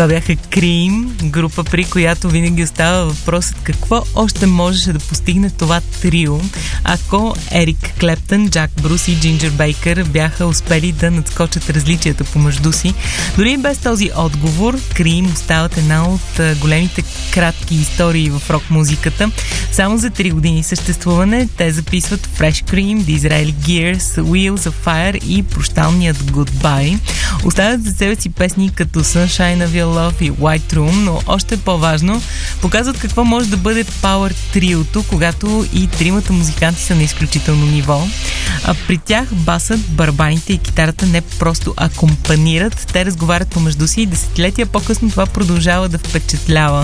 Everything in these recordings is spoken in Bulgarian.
Това бяха Cream, група, при която винаги остава въпросът какво още можеше да постигне това трио, ако Ерик Клептън, Джак Брус и Джинджер Бейкър бяха успели да надскочат различията помежду си. Дори без този отговор, Cream остават една от големите кратки истории в рок-музиката. Само за 3 години съществуване те записват Fresh Cream, The Israeli Gears, Wheels of Fire и прощалният Goodbye. Оставят за себе си песни като Sunshine of Your Love и White Room, но още по-важно, показват какво може да бъде Power триото, когато и тримата музиканти са на изключително ниво. А при тях басът, барабаните и китарата не просто акомпанират, те разговарят помежду си и десетилетия по-късно това продължава да впечатлява.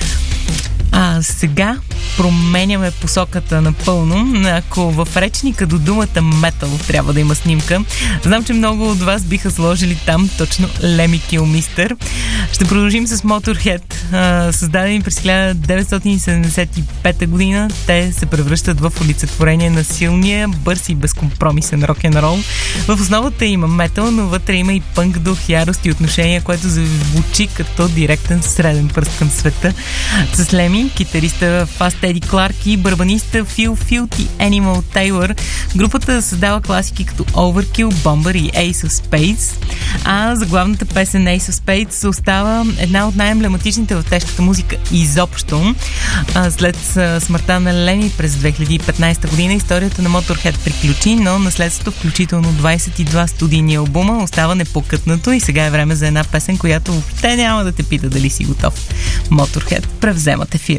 Сега променяме посоката напълно. Ако в речника до думата метал трябва да има снимка, знам, че много от вас биха сложили там точно Леми Килмистър. Ще продължим с Motorhead. Създадени през 1975 година, те се превръщат в олицетворение на силния, бърз и безкомпромисен рок-н-рол. В основата има метал, но вътре има и пънк дух, ярост и отношения, което звучи като директен среден пръст към света. С Леми, китариста Фаст Еди Кларк и барабаниста Фил Филти Animal Taylor, групата създава класики като Overkill, Bomber и Ace of Spades. А за главната песен Ace of Spades остава една от най-емблематичните в тежката музика изобщо. След смъртта на Леми през 2015 година историята на Motorhead приключи, но наследството, включително 22 студийни албума, остава непокътнато и сега е време за една песен, която въобще няма да те пита дали си готов. Motorhead превземат ефира.